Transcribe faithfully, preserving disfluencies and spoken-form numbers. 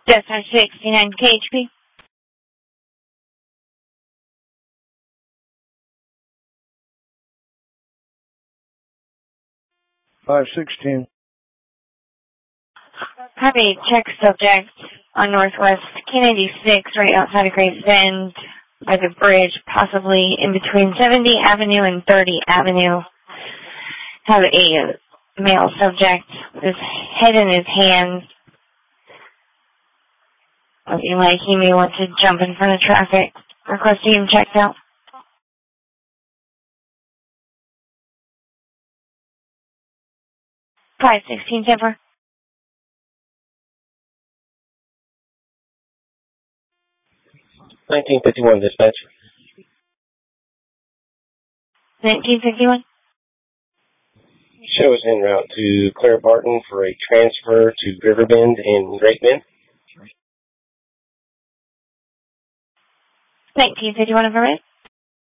Dispatch sixty-nine K H P. five sixteen. Have a check subject on Northwest Kennedy six, right outside of Great Bend, by the bridge, possibly in between seventy Avenue and thirty Avenue. Have a male subject with his head in his hands, looking like he may want to jump in front of traffic. Requesting him checked out. five sixteen, Temper. nineteen fifty-one, dispatch. nineteen fifty-one. Show is en route to Claire Barton for a transfer to Riverbend and Great Bend. nineteen fifty-one, information.